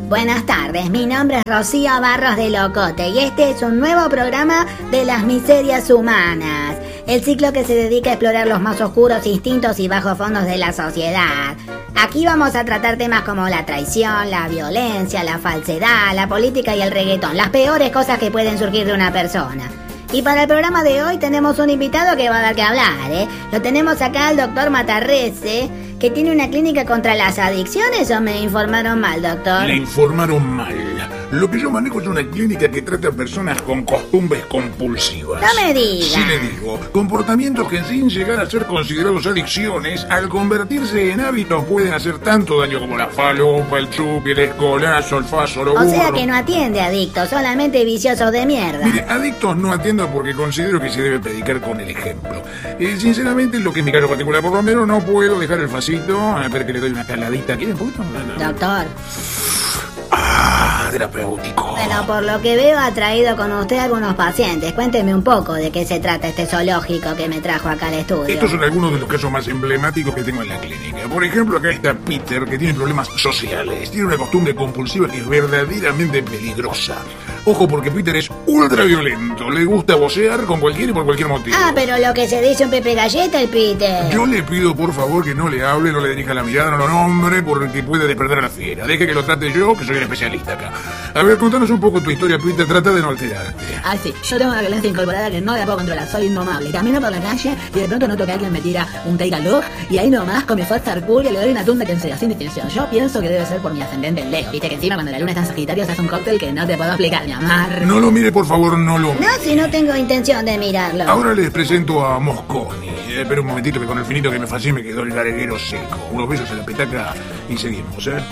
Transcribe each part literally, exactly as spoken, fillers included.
Buenas tardes, mi nombre es Rocío Barros de Locote y este es un nuevo programa de las miserias humanas, el ciclo que se dedica a explorar los más oscuros instintos y bajos fondos de la sociedad. Aquí vamos a tratar temas como la traición, la violencia, la falsedad, la política y el reggaetón, las peores cosas que pueden surgir de una persona. Y para el programa de hoy tenemos un invitado que va a dar que hablar, ¿eh? Lo tenemos acá al doctor Matarrese, que tiene una clínica contra las adicciones, ¿o me informaron mal, doctor? Le informaron mal. Lo que yo manejo es una clínica que trata a personas con costumbres compulsivas. No me diga. Sí le digo, comportamientos que sin llegar a ser considerados adicciones, al convertirse en hábitos pueden hacer tanto daño como la falopa, el chupi, el escolazo, el faso, lo burro. O sea que no atiende adictos, solamente viciosos de mierda. Mire, adictos no atiendo porque considero que se debe predicar con el ejemplo. Eh, sinceramente, en lo que es mi caso particular, por lo menos no puedo dejar el facito. A ver que le doy una caladita. ¿Quieren un poquito? Doctor. Ah, terapéutico. Bueno, por lo que veo ha traído con usted algunos pacientes. Cuénteme un poco de qué se trata este zoológico que me trajo acá al estudio. Estos son algunos de los casos más emblemáticos que tengo en la clínica. Por ejemplo, acá está Peter, que tiene problemas sociales. Tiene una costumbre compulsiva que es verdaderamente peligrosa. Ojo, porque Peter es ultra violento. Le gusta vocear con cualquiera y por cualquier motivo. Ah, pero lo que se dice un Pepe Galleta, el Peter. Yo le pido, por favor, que no le hable, no le dirija la mirada, no lo nombre, porque puede despertar a la fiera. Deje que lo trate yo, que soy el especialista acá. A ver, contanos un poco tu historia, Peter. Trata de no alterarte. Ah, sí. Yo tengo una violencia incorporada que no la puedo controlar. Soy indomable. Camino por la calle y de pronto noto que alguien me tira un take-a-look y ahí nomás, con mi fuerza hercúlea, le doy una tunda que sea, sin distinción. Yo pienso que debe ser por mi ascendente en Leo. Viste que encima cuando la luna está en Sagitario se hace un cóctel que no te puedo explicar, mi amar. No lo mire, por favor, no lo mire. No, si no tengo intención de mirarlo. Ahora les presento a Mosconi. Eh, espera un momentito que con el finito que me fascina me quedó el garguero seco. Unos besos en la petaca y seguimos, ¿eh?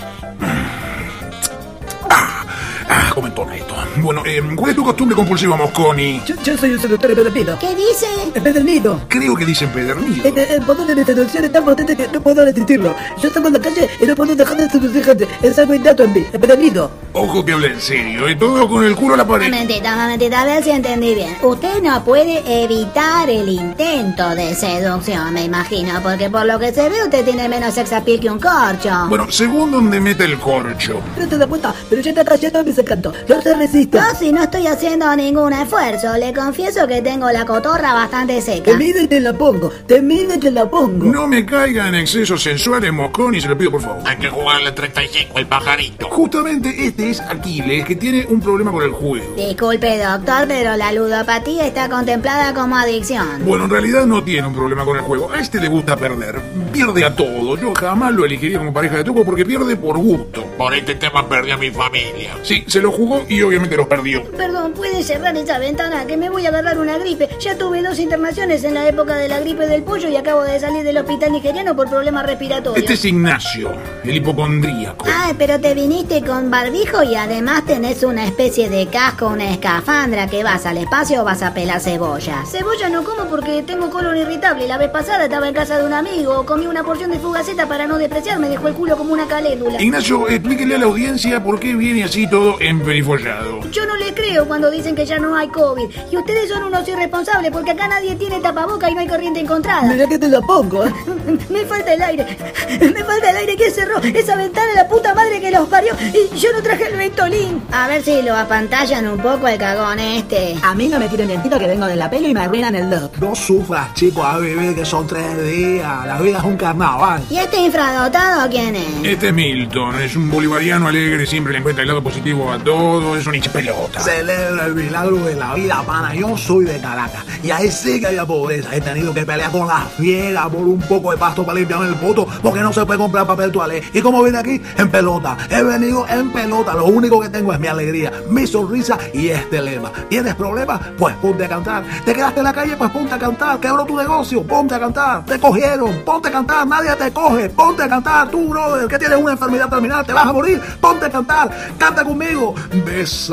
Ah, ah, ¿cómo entona esto? Bueno, eh, ¿cuál es tu costumbre compulsiva, Mosconi? Yo, yo soy un seductor empedernido. ¿Qué dice? Empedernido. Creo que dice empedernido. El, el poder de mi seducción es tan potente que no puedo resistirlo. Yo salgo en la calle y no puedo dejar de seducir gente. Es algo innato en mí. Empedernido. Ojo que habla en serio, y todo con el culo a la Un pared. momentito, un momentito, a ver si entendí bien. Usted no puede evitar el intento de seducción, me imagino, porque por lo que se ve usted tiene menos sex appeal que un corcho. Bueno, según donde mete el corcho. No te das cuenta, pero ya está cayendo en mis encantos. No se resista. No, si no estoy haciendo ningún esfuerzo, le confieso que tengo la cotorra bastante seca. Te mido y te la pongo. Te mido y te la pongo. No me caiga en excesos sensuales, Mosconi, se lo pido por favor. Hay que jugarle treinta y cinco el pajarito. Justamente este es Aquiles, que tiene un problema con el juego. Disculpe, doctor, pero la ludopatía está contemplada como adicción. Bueno, en realidad no tiene un problema con el juego. A este le gusta perder. Pierde a todo. Yo jamás lo elegiría como pareja de truco porque pierde por gusto. Por este tema perdí a mi familia. Sí, se lo jugó y obviamente los perdió. Perdón, ¿puede cerrar esa ventana? Que me voy a agarrar una gripe. Ya tuve dos internaciones en la época de la gripe del pollo y acabo de salir del hospital nigeriano por problemas respiratorios. Este es Ignacio, el hipocondríaco. Ah, pero te viniste con barbijo y además tenés una especie de casco, una escafandra. ¿Que vas al espacio o vas a pelar cebolla? Cebolla no como porque tengo colon irritable. La vez pasada estaba en casa de un amigo, comí una porción de fugaceta para no despreciar, me dejó el culo como una caléndula. Ignacio, explíquele a la audiencia por qué viene así todo emperifollado. Yo no les creo cuando dicen que ya no hay COVID. Y ustedes son unos irresponsables porque acá nadie tiene tapaboca y no hay corriente encontrada. Mira que te la pongo, ¿eh? Me falta el aire. Me falta el aire que cerró esa ventana, la puta madre que los parió. Y yo no traje el Ventolin. A ver si lo apantallan un poco el cagón este. A mí no me tiren lentito que vengo de la pelo y me arruinan el look. No sufras, chicos, a beber que son tres días. La vida es un carnaval. ¿Y este infradotado quién es? Este es Milton, es un bolivariano alegre, siempre le encuentra el lado positivo a todo, es un hinchapelota. Celebra el milagro de la vida, pana. Yo soy de Caracas y ahí sí que había pobreza. He tenido que pelear con la fiera por un poco de pasto para limpiarme el poto porque no se puede comprar papel toalé. ¿Y cómo vine aquí? En pelota. He venido en pelota. Lo único que tengo es mi alegría, mi sonrisa y este lema. ¿Tienes problemas? Pues ponte a cantar. ¿Te quedaste en la calle? Pues ponte a cantar. ¿Quebró tu negocio? Ponte a cantar. ¿Te cogieron? Ponte a cantar. Nadie te coge. Ponte a cantar. Tú, brother, que tienes una enfermedad terminal, te vas a morir. Ponte a cantar. Canta conmigo. Besa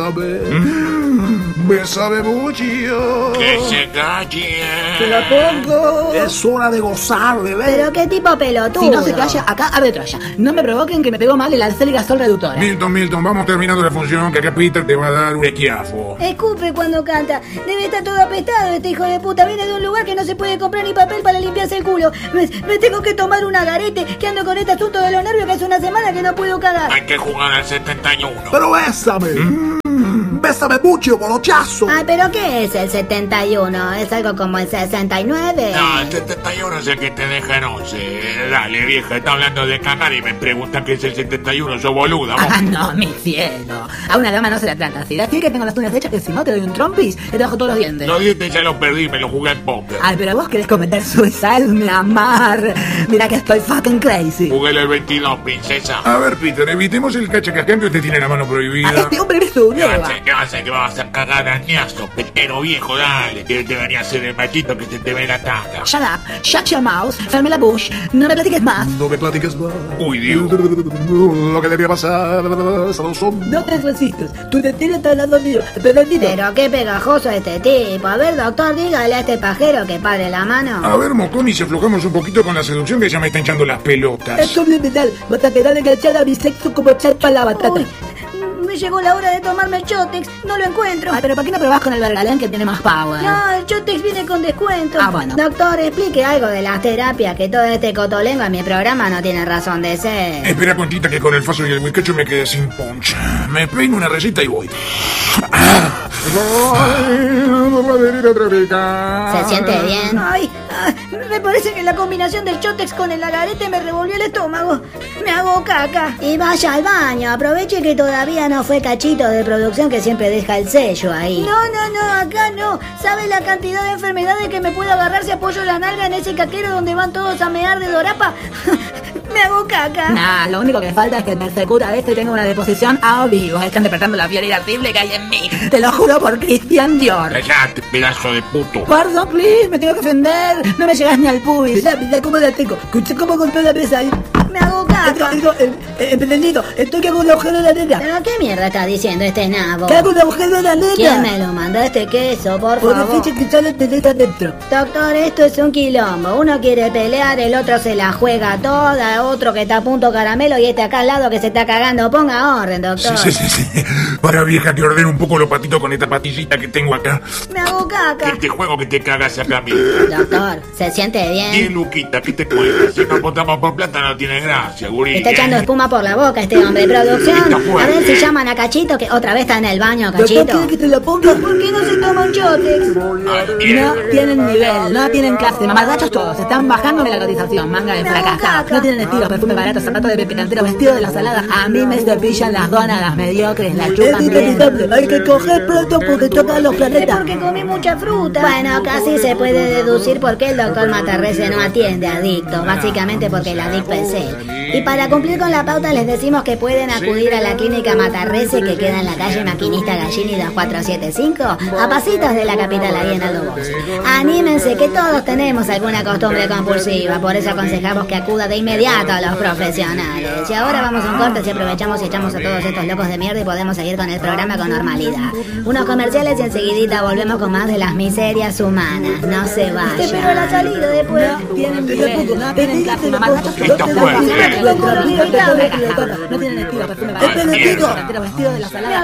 Bésame. Mm, bésame mucho. Que se calle. ¡Te lo pongo! Es hora de gozar, bebé. Pero qué tipo pelotudo. Si no se calla, acá abre Troya. No me provoquen que me pegó mal el alcéligasol reductora. Milton, Milton, vamos terminando la función que acá Peter te va a dar un esquiafo. Escupe cuando canta. Debe estar todo apestado este hijo de puta. Viene de un lugar que no se puede comprar ni papel para limpiarse el culo. Me, me tengo que tomar una garete que ando con este asunto de los nervios que hace una semana que no puedo cagar. Hay que jugar al setenta y uno. Pero bésame. Mm, bésame mucho, colochazo. Ay, ¿pero qué es el setenta y uno? ¿Es algo como el sesenta y nueve? No, el setenta y uno es el que te deja en once. Dale, vieja, está hablando de cagar y me preguntan qué es el setenta y uno. Sos boluda, vos. Ah, no, mi cielo. A una dama no se la trata así. Así que tengo las uñas hechas que si no te doy un trompis, te bajo todos los dientes. Los dientes ya los perdí, me los jugué al póker. Ay, pero vos querés cometer suicide, mi amar. Mira que estoy fucking crazy. Jugué el veintidós, princesa. A ver, Peter, evitemos el cachacascante. Usted tiene la mano prohibida. Ay, este hombre es un ¿Qué va a nueva. hacer? ¿Qué va a hacer? ¿Qué va a hacer? Cagar arañazo, petero viejo, dale. Que debería ser el machito que se te ve la taca. Shut up, shut your mouth, ferme la bush, no me platiques más. No me platiques más. Uy, Dios. Lo que debía pasar. Son. No te resistes, tu destino está al lado mío, perdido. Pero qué pegajoso este tipo. A ver, doctor, dígale a este pajero que pare la mano. A ver, Moconi, si aflojamos un poquito con la seducción que ya me está hinchando las pelotas. Es subliminal, vas a quedar enganchada a mi sexo como chapa la batata. Uy, me llegó la hora de tomarme el Chotex. No lo encuentro. Ay, pero ¿por qué no probás con el Bergalán que tiene más power? No, el Chotex viene con descuento. Ah, bueno. Doctor, explique algo de las terapias, que todo este cotolengo en mi programa no tiene razón de ser. Espera, Conchita, que con el faso y el whiskacho me quedé sin punch. Me peino una receta y voy. ¿Se siente bien? Ay, ay, me parece que la combinación del Chotex con el agarete me revolvió el estómago. Me hago caca. Y vaya al baño, aproveche que todavía no fue Cachito de producción que siempre deja el sello ahí. No, no, no, acá no. ¿Sabe la cantidad de enfermedades que me puedo agarrar si apoyo la nalga en ese caquero donde van todos a mear de dorapa? Me hago caca. Nah, lo único que falta es que persecuta a este y tenga una deposición a vivo. Están despertando la fiera irascible que hay en mí. Te lo juro por Christian Dior. Cállate, pedazo de puto. Perdón, please, me tengo que ofender. No me llegas ni al pubis. Mira, mira cómo la tengo. Escuché cómo golpeó la mesa ahí. Me hago caca. Digo, emprendido, estoy que hago un agujero en la neta. ¿Pero qué mierda está diciendo este nabo? ¿Qué hago un agujero en la neta? ¿Quién me lo mandó este queso, por Por favor? decir que solo te deja dentro. Doctor, esto es un quilombo. Uno quiere pelear, el otro se la juega toda, otro que está a punto caramelo y este acá al lado que se está cagando. Ponga orden, doctor. Sí, sí, sí, sí. Para, vieja, te ordeno un poco los patitos con esta patillita que tengo acá. Me hago caca. Este juego que te cagas acá, mí. Doctor, ¿se siente Y bien? Luquita, ¿qué te cuesta? Si nos votamos por plata no tiene gracia, gurí. Está echando ¿eh? espuma por la boca este hombre. Producción, Está a fuerte. ver si llaman a Cachito que otra vez está en el baño, ¿Doctor Cachito. quiere que te lo ponga? ¿Por qué no se toma un Chotex? Ay, bien. No tienen nivel, no tienen clase, mamarrachos todos, están bajándome la cotización, manga de Me hago fracasados. caca. No tienen estilo, perfume barato, zapatos de pepinantero, vestido de la salada. A mí me cepillan las donas, las mediocres, la chupan bien. Hay que coger pronto porque tocan los Es planetas. porque comí mucha fruta. Bueno, casi se puede deducir por qué el doctor Matarrese no atiende a adicto. Básicamente porque el adicto es él. Y para cumplir con la pauta les decimos que pueden acudir a la clínica Matarrese que queda en la calle Maquinista Gallini dos cuatro siete cinco, a pasitos de la capital ahí en Aldo Bosch. Anímense que todos tenemos alguna costumbre compulsiva, por eso aconsejamos que acuda de inmediato a los profesionales. Y ahora vamos a un corte y aprovechamos y echamos a todos estos locos de mierda y podemos seguir con el programa con normalidad. Unos comerciales y enseguidita volvemos con más de las miserias humanas. No se vayan. Te espero a la salida después. No tienen nivel, no tienen clase, mamarrachos todos. Está fuerte. No tienen estilo, perfume barato, Ay, zapatos de mierda. pepinantero, vestido de la salada.